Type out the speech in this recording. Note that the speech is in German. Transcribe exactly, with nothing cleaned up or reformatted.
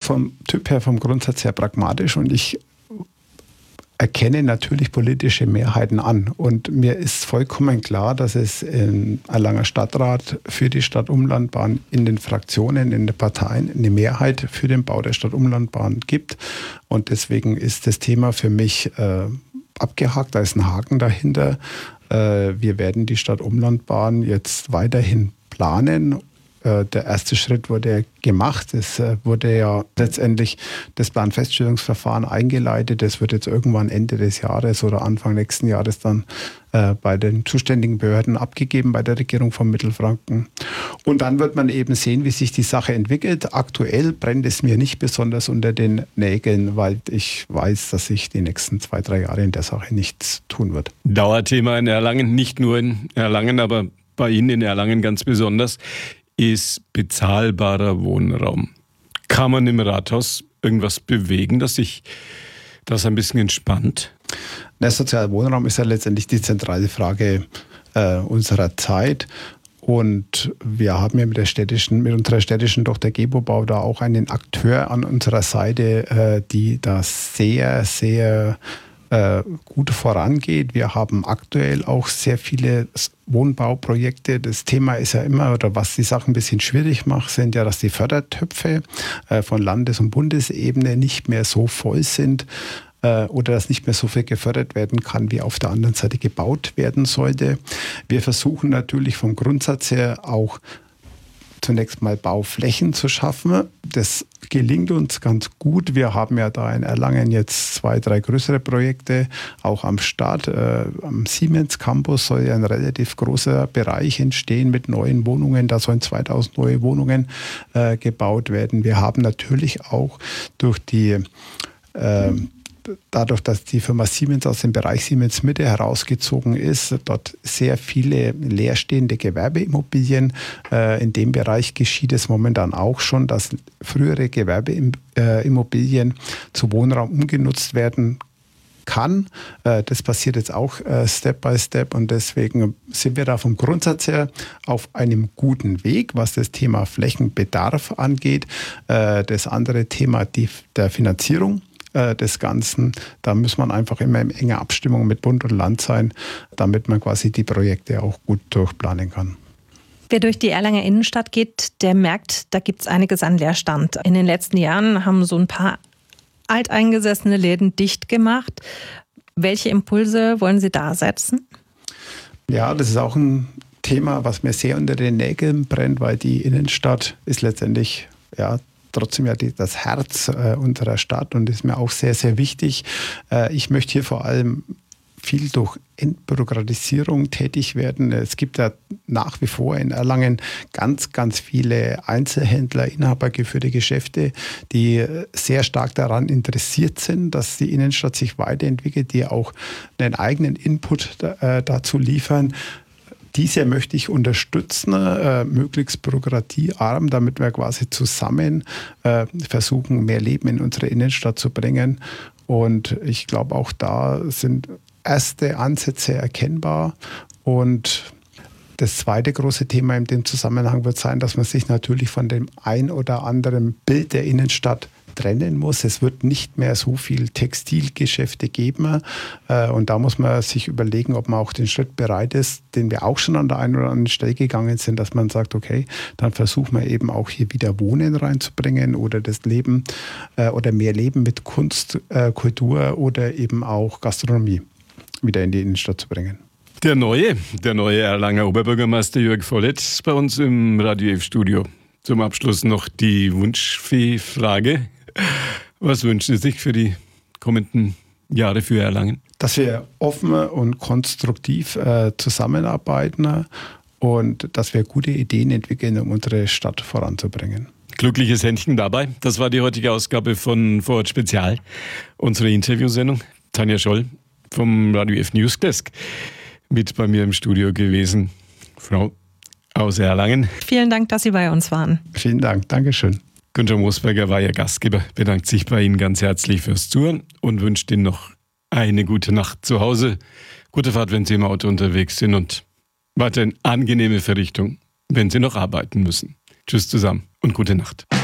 vom Typ her, vom Grundsatz her pragmatisch und ich erkenne natürlich politische Mehrheiten an. Und mir ist vollkommen klar, dass es in Erlanger Stadtrat für die Stadtumlandbahn in den Fraktionen, in den Parteien eine Mehrheit für den Bau der Stadtumlandbahn gibt. Und deswegen ist das Thema für mich äh, abgehakt, da ist ein Haken dahinter. Äh, wir werden die Stadtumlandbahn jetzt weiterhin planen. Der erste Schritt wurde gemacht. Es wurde ja letztendlich das Planfeststellungsverfahren eingeleitet. Das wird jetzt irgendwann Ende des Jahres oder Anfang nächsten Jahres dann bei den zuständigen Behörden abgegeben, bei der Regierung von Mittelfranken. Und dann wird man eben sehen, wie sich die Sache entwickelt. Aktuell brennt es mir nicht besonders unter den Nägeln, weil ich weiß, dass sich die nächsten zwei, drei Jahre in der Sache nichts tun wird. Dauerthema in Erlangen, nicht nur in Erlangen, aber bei Ihnen in Erlangen ganz besonders, ist bezahlbarer Wohnraum. Kann man im Rathaus irgendwas bewegen, dass sich das ein bisschen entspannt? Der soziale Wohnraum ist ja letztendlich die zentrale Frage äh, unserer Zeit. Und wir haben ja mit, der städtischen, mit unserer städtischen Tochter Gebobau da auch einen Akteur an unserer Seite, äh, die da sehr, sehr äh, gut vorangeht. Wir haben aktuell auch sehr viele Wohnbauprojekte. Das Thema ist ja immer, oder was die Sachen ein bisschen schwierig macht, sind ja, dass die Fördertöpfe äh, von Landes- und Bundesebene nicht mehr so voll sind äh, oder dass nicht mehr so viel gefördert werden kann, wie auf der anderen Seite gebaut werden sollte. Wir versuchen natürlich vom Grundsatz her auch zunächst mal Bauflächen zu schaffen. Das gelingt uns ganz gut. Wir haben ja da in Erlangen jetzt zwei, drei größere Projekte auch am Start. Äh, am Siemens Campus soll ja ein relativ großer Bereich entstehen mit neuen Wohnungen. Da sollen zweitausend neue Wohnungen äh, gebaut werden. Wir haben natürlich auch durch die äh, Dadurch, dass die Firma Siemens aus dem Bereich Siemens Mitte herausgezogen ist, dort sehr viele leerstehende Gewerbeimmobilien. Äh, in dem Bereich geschieht es momentan auch schon, dass frühere Gewerbeimmobilien zu Wohnraum umgenutzt werden kann. Äh, das passiert jetzt auch äh, Step by Step und deswegen sind wir da vom Grundsatz her auf einem guten Weg, was das Thema Flächenbedarf angeht. Äh, das andere Thema die, der Finanzierung des Ganzen. Da muss man einfach immer in enger Abstimmung mit Bund und Land sein, damit man quasi die Projekte auch gut durchplanen kann. Wer durch die Erlanger Innenstadt geht, der merkt, da gibt es einiges an Leerstand. In den letzten Jahren haben so ein paar alteingesessene Läden dicht gemacht. Welche Impulse wollen Sie da setzen? Ja, das ist auch ein Thema, was mir sehr unter den Nägeln brennt, weil die Innenstadt ist letztendlich ja trotzdem ja die, das Herz äh, unserer Stadt und ist mir auch sehr, sehr wichtig. Äh, ich möchte hier vor allem viel durch Entbürokratisierung tätig werden. Es gibt ja nach wie vor in Erlangen ganz, ganz viele Einzelhändler, inhabergeführte Geschäfte, die sehr stark daran interessiert sind, dass die Innenstadt sich weiterentwickelt, die auch einen eigenen Input äh, dazu liefern. Diese möchte ich unterstützen, äh, möglichst bürokratiearm, damit wir quasi zusammen äh, versuchen, mehr Leben in unsere Innenstadt zu bringen. Und ich glaube, auch da sind erste Ansätze erkennbar. Und das zweite große Thema in dem Zusammenhang wird sein, dass man sich natürlich von dem ein oder anderen Bild der Innenstadt trennen muss. Es wird nicht mehr so viel Textilgeschäfte geben. Und da muss man sich überlegen, ob man auch den Schritt bereit ist, den wir auch schon an der einen oder anderen Stelle gegangen sind, dass man sagt, okay, dann versuchen wir eben auch hier wieder Wohnen reinzubringen oder das Leben oder mehr Leben mit Kunst, Kultur oder eben auch Gastronomie wieder in die Innenstadt zu bringen. Der neue, der neue Erlanger Oberbürgermeister Jörg Vollett bei uns im Radio F-Studio. Zum Abschluss noch die Wunschfee-Frage. Was wünschen Sie sich für die kommenden Jahre für Erlangen? Dass wir offen und konstruktiv äh, zusammenarbeiten und dass wir gute Ideen entwickeln, um unsere Stadt voranzubringen. Glückliches Händchen dabei. Das war die heutige Ausgabe von Vorort Spezial, unsere Interviewsendung. Tanja Scholl vom Radio F Newsdesk mit bei mir im Studio gewesen. Frau aus Erlangen. Vielen Dank, dass Sie bei uns waren. Vielen Dank, Dankeschön. Günther Moosberger war Ihr Gastgeber, bedankt sich bei Ihnen ganz herzlich fürs Zuhören und wünscht Ihnen noch eine gute Nacht zu Hause. Gute Fahrt, wenn Sie im Auto unterwegs sind und weiterhin angenehme Verrichtung, wenn Sie noch arbeiten müssen. Tschüss zusammen und gute Nacht.